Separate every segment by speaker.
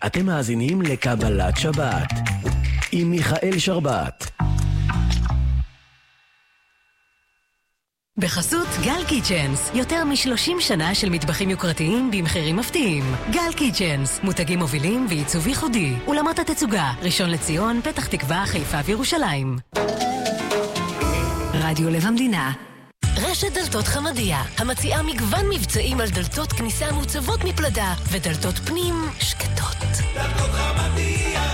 Speaker 1: אתם מאזינים לקבלת שבת עם מיכאל שרבת.
Speaker 2: בחסות גל קיצ'נס, יותר מ-30 שנה של מטבחים יוקרתיים במחירים מפתיעים. גל קיצ'נס, מותגים מובילים ועיצוב ייחודי. אולמות התצוגה, ראשון לציון, פתח תקווה, חיפה וירושלים. רדיו לב המדינה. רשת דלתות חמדיה, המציעה מגוון מבצעים על דלתות כניסה מוצבות מפלדה ודלתות פנים שקטות. דלתות חמדיה.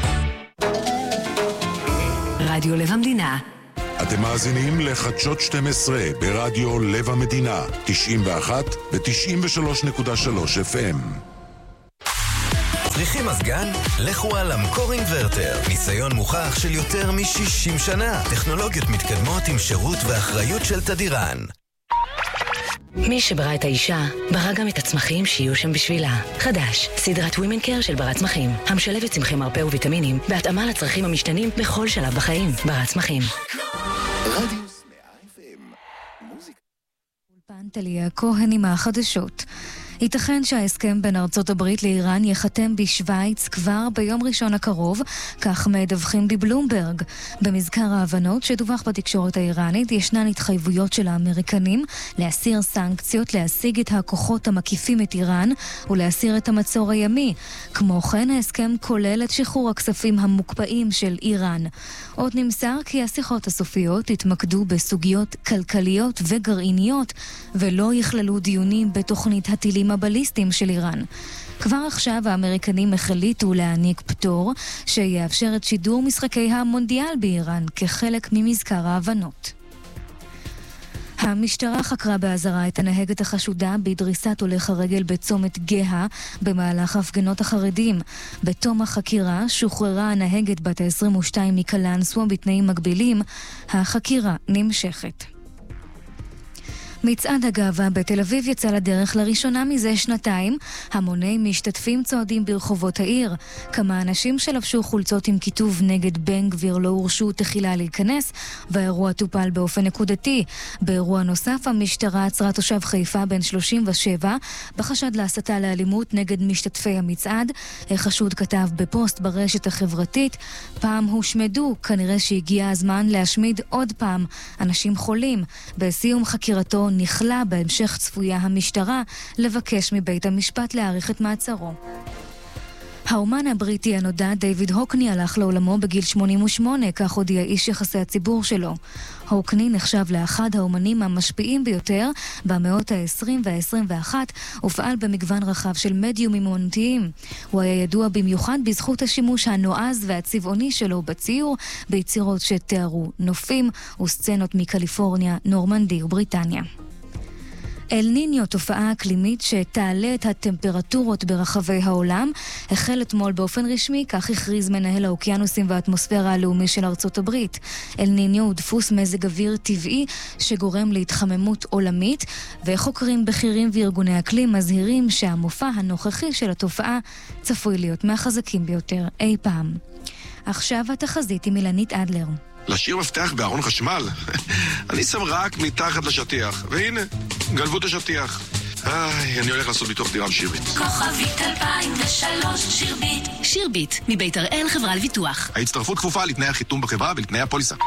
Speaker 2: רדיו לב המדינה.
Speaker 3: אתם מאזינים לחדשות 12 ברדיו לב המדינה, 91 ו-93.3 FM.
Speaker 4: צריכים מזגן? לכו על המקור אינברטר. ניסיון מוכח של יותר מ-60 שנה. טכנולוגיות מתקדמות עם שירות ואחריות של תדירן.
Speaker 2: מי שברא את האישה, ברא גם את הצמחים שיהיו שם בשבילה. חדש, סדרת ווימן קר של ברת צמחים, המשלבת צמחי מרפא וויטמינים, בהתאמה לצרכים המשתנים בכל שלב בחיים. ברת צמחים.
Speaker 5: רדיוס 100 FM. מוזיקה.
Speaker 6: אולפן טליה כהן עם החדשות. ייתכן שההסכם בין ארצות הברית לאיראן יחתם בשוויץ כבר ביום ראשון הקרוב, כך מדווחים בבלומברג. במזכר ההבנות שדווח בתקשורת האיראנית ישנן התחייבויות של האמריקנים להסיר סנקציות, להשיג את הכוחות המקיפים את איראן ולהסיר את המצור הימי. כמו כן ההסכם כולל את שחרור הכספים המוקפאים של איראן. עוד נמסר כי השיחות הסופיות התמקדו בסוגיות כלכליות וגרעיניות ולא יכללו דיונים בתוכנית הטילים הבליסטיים של איראן. כבר עכשיו האמריקנים החליטו להעניק פטור שיאפשר את שידור משחקי המונדיאל באיראן כחלק ממזכר ההבנות. המשטרה חקרה באזהרה את הנהגת החשודה בדריסת הולך הרגל בצומת גאה במהלך הפגנות החרדים. בתום החקירה שוחררה הנהגת בת ה-22 מקלנסווה בתנאים מגבילים. החקירה נמשכת. מצעד הגאווה בתל אביב יצא לדרך לראשונה מזה שנתיים. המוני משתתפים צועדים ברחובות העיר. כמה אנשים שלבשו חולצות עם כיתוב נגד בן גביר לא הורשו תחילה להיכנס, והאירוע טופל באופן נקודתי. באירוע נוסף המשטרה עצרה תושב חיפה בן 37 בחשד להסתה לאלימות נגד משתתפי המצעד. החשוד כתב בפוסט ברשת החברתית: פעם הושמדו, כנראה שהגיע הזמן להשמיד עוד פעם. אנשים חולים. בסיום חקירתו נכלה. בהמשך צפויה המשטרה לבקש מבית המשפט להאריך את מעצרו. האומן הבריטי הנודע דיוויד הוקני הלך לעולמו בגיל 88, כך הודיע איש יחסי הציבור שלו. הוקני נחשב לאחד האומנים המשפיעים ביותר במאות ה-20 וה-21, ופעל במגוון רחב של מדיומים אומנותיים. הוא היה ידוע במיוחד בזכות השימוש הנועז והצבעוני שלו בציור, ביצירות שתיארו נופים וסצנות מקליפורניה, נורמנדי ובריטניה. אל ניניו, תופעה אקלימית שתעלה את הטמפרטורות ברחבי העולם, החל אתמול באופן רשמי, כך הכריז מנהל האוקיינוסים והאטמוספירה הלאומי של ארצות הברית. אל ניניו הוא דפוס מזג אוויר טבעי שגורם להתחממות עולמית, וחוקרים בכירים וארגוני אקלים מזהירים שהמופע הנוכחי של התופעה צפוי להיות מהחזקים ביותר אי פעם. עכשיו התחזית עם אילנית אדלר.
Speaker 7: להשאיר מפתח בארון חשמל? אני שם רק מתחת לשטיח, והנה, גלבו את השטיח. אני הולך לעשות ביטוח דירה בשירביט.
Speaker 2: כוכבית 2003 שירביט. שירביט, מבית הראל חברה לביטוח.
Speaker 7: ההצטרפות כפופה לתנאי החיתום בחברה ולתנאי הפוליסה.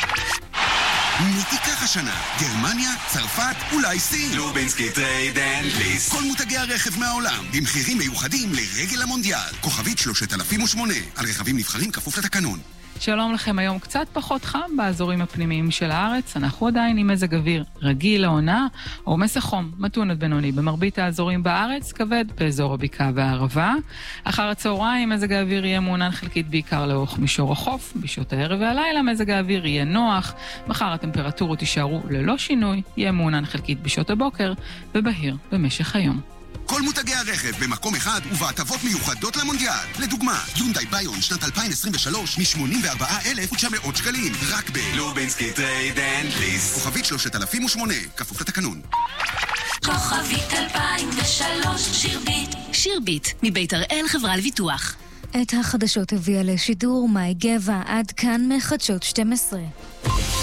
Speaker 5: מי תיקח השנה? גרמניה, צרפת, אולי סין?
Speaker 8: לובינסקי טרייד אנד ליסט.
Speaker 5: כל מותגי הרכב מהעולם, במחירים מיוחדים לרגל המונדיאל. כוכבית 3008, על רכבים נבחרים כפוף לתקנון.
Speaker 9: שלום לכם, היום קצת פחות חם באזורים הפנימיים של הארץ. אנחנו עדיין עם מזג אוויר רגיל לעונה, או מסך חום מתון עד בינוני במרבית האזורים בארץ, כבד באזור הבקעה והערבה. אחר הצהריים מזג האוויר יהיה מעונן חלקית בעיקר לאורך מישור החוף. בשעות הערב והלילה מזג האוויר יהיה נוח. מחר הטמפרטורות יישארו ללא שינוי, יהיה מעונן חלקית בשעות הבוקר ובהיר במשך היום.
Speaker 5: כל מותגי הרכב במקום אחד ובהטבות מיוחדות למונדיאל. לדוגמה, יונדאי ביון שנת 2023 מ-84,900 שקלים, רק
Speaker 8: לובינסקי טרייד אנד ליסט.
Speaker 5: כוכבית 3008, כפוף לתקנון.
Speaker 2: כוכבית 2003 שירביט. שירביט, מבית הראל חברה לביטוח. את החדשות הביאה לשידור מאי גבע. עד כאן מחדשות 12.